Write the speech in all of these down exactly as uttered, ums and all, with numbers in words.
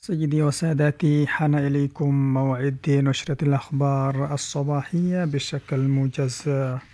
سيدي وسادتي، حان إليكم موعد نشرة الأخبار الصباحية بشكل موجز.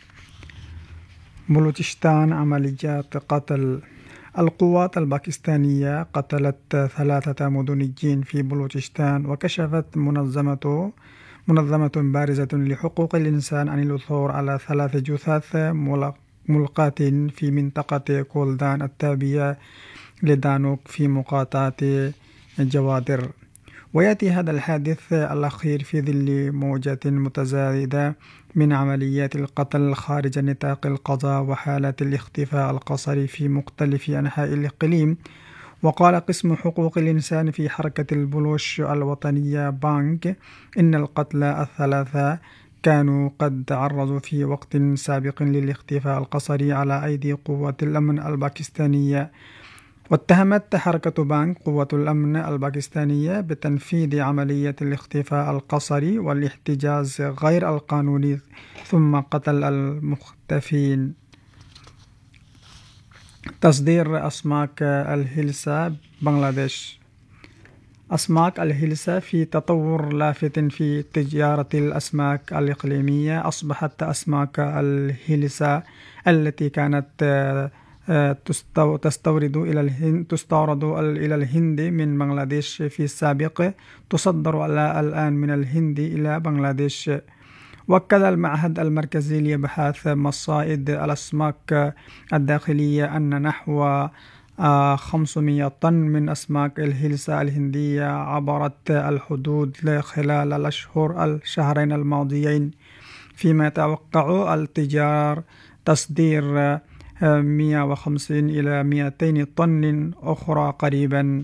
بلوتشستان، عمليات قتل. القوات الباكستانية قتلت ثلاثة مدنيين في بلوتشستان، وكشفت منظمة منظمة بارزة لحقوق الإنسان عن العثور على ثلاث جثث ملقاة في منطقة كولدان التابعة لدانوك في مقاطعة جوادر. ويأتي هذا الحادث الأخير في ظل موجة متزايدة من عمليات القتل خارج نطاق القضاء وحالات الاختفاء القسري في مختلف أنحاء الإقليم. وقال قسم حقوق الإنسان في حركة البلوش الوطنية بانك إن القتلى الثلاثة كانوا قد تعرضوا في وقت سابق للاختفاء القسري على أيدي قوات الأمن الباكستانية. واتهمت حركة بانك قوة الأمن الباكستانية بتنفيذ عملية الاختفاء القسري والاحتجاز غير القانوني ثم قتل المختفين. تصدير أسماك الهلسة بنغلاديش. أسماك الهلسة في تطور لافت في تجارة الأسماك الإقليمية. أصبحت أسماك الهلسة التي كانت تستورد إلى الهند تستورد إلى الهند من بنغلاديش في السابق تصدر الآن من الهند إلى بنغلاديش. وأكد المعهد المركزي لأبحاث مصائد الأسماك الداخلية أن نحو خمسمائة طن من أسماك الهلسة الهندية عبرت الحدود خلال الأشهر الشهرين الماضيين، فيما يتوقع التجار تصدير مئة وخمسين إلى مئتين طن أخرى قريبا.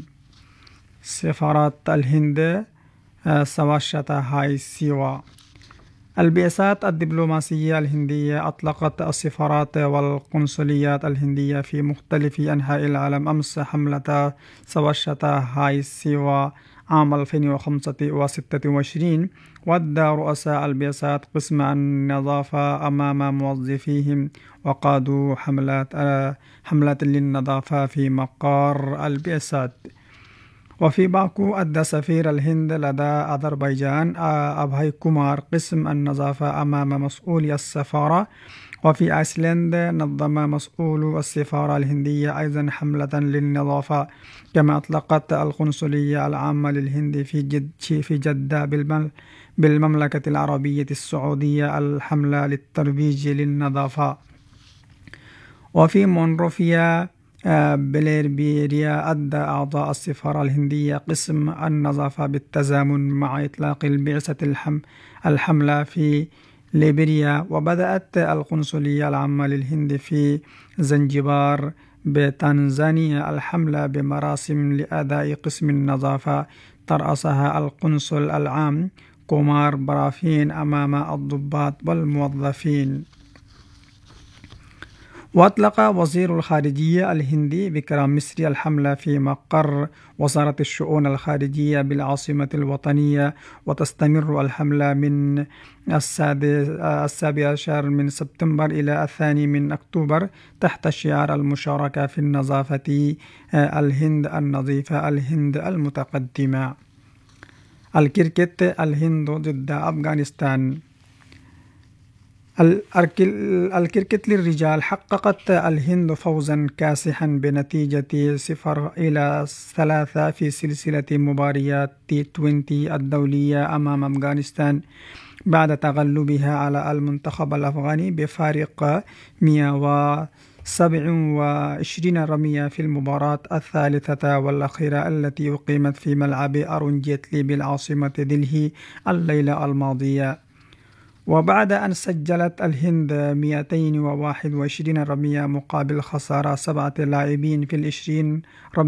سفارة الهند سواشتا هاي سيوا. البعثات الدبلوماسية الهندية أطلقت السفارات والقنصليات الهندية في مختلف أنحاء العالم أمس حملة سواشتا هاي سيوا عام ألفين وخمسة وستة وعشرين. ودى رؤساء البعثات قسم النظافة أمام موظفيهم وقادوا حملات حملات للنظافة في مقر البعثات. وفي باكو أدى سفير الهند لدى أذربيجان أبهاي كومار قسم النظافة أمام مسؤولي السفارة. وفي آيسلند نظم مسؤول السفارة الهندية أيضا حملة للنظافة، كما أطلقت القنصلية العامة للهند في جد في جدة بالمملكة العربية السعودية الحملة للترويج للنظافة. وفي مونروفيا بليربيريا أدى أعضاء السفارة الهندية قسم النظافة بالتزامن مع إطلاق البعثة الحم الحملة في ليبيريا. وبدأت القنصلية العامة للهند في زنجبار بتنزانيا الحملة بمراسم لأداء قسم النظافة ترأسها القنصل العام كومار برافين أمام الضباط والموظفين. وأطلق وزير الخارجية الهندي بكرام مصري الحملة في مقر وزارة الشؤون الخارجية بالعاصمة الوطنية. وتستمر الحملة من السابع عشر من سبتمبر إلى الثاني من أكتوبر تحت شعار المشاركة في النظافة، الهند النظيفة، الهند المتقدمة. الكريكت، الهند ضد أفغانستان. الكريكت للرجال حققت الهند فوزا كاسحا بنتيجة صفر إلى ثلاثة في سلسلة مباريات تي عشرين الدولية أمام أفغانستان بعد تغلبها على المنتخب الأفغاني بفارق مئة وسبعة وعشرين رمية في المباراة الثالثة والأخيرة التي أقيمت في ملعب أرون جيتلي بالعاصمة دلهي الليلة الماضية. وبعد أن سجلت الهند مئتين وواحد وعشرين رمية مقابل خسارة سبعة لاعبين في العشرين رمية